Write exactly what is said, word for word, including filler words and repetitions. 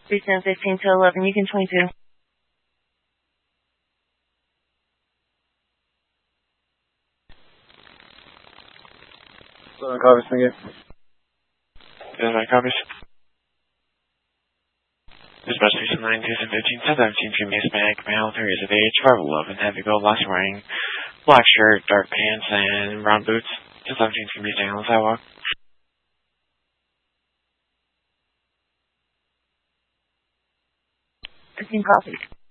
three ten fifteen to eleven, you can twenty-two. Seven copies, thank you. Seven copies. Dispatch three nine two fifteen ten seventeen to Mace Bank, male, three years of age, five eleven, heavy gold watch wearing, black shirt, dark pants, and brown boots. ten seventeen can be staying on the sidewalk. fifteen copies.